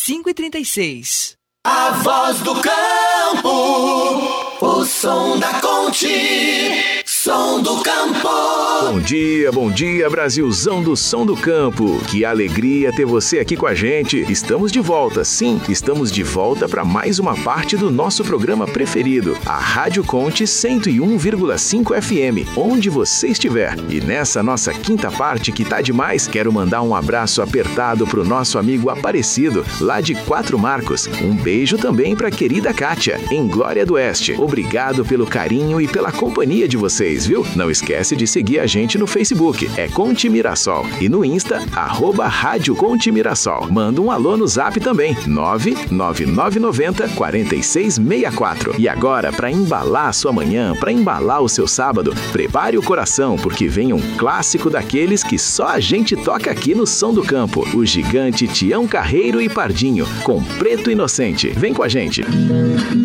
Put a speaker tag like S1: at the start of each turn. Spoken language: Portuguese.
S1: 5h36.
S2: A voz do campo, o som da Conte, som do campo.
S3: Bom dia, Brasilzão do Som do Campo. Que alegria ter você aqui com a gente. Estamos de volta, sim, estamos de volta para mais uma parte do nosso programa preferido, a Rádio Conte 101,5 FM, onde você estiver. E nessa nossa quinta parte, que tá demais, quero mandar um abraço apertado pro nosso amigo Aparecido, lá de Quatro Marcos. Um beijo também pra querida Kátia, em Glória do Oeste. Obrigado pelo carinho e pela companhia de vocês, viu? Não esquece de seguir a gente no Facebook, é Conte Mirassol, e no Insta, @Rádio Conte Mirassol. Manda um alô no Zap também, 99990-4664. E agora, para embalar a sua manhã, para embalar o seu sábado, prepare o coração, porque vem um clássico daqueles que só a gente toca aqui no Som do Campo, o gigante Tião Carreiro e Pardinho, com Preto Inocente. Vem com a gente.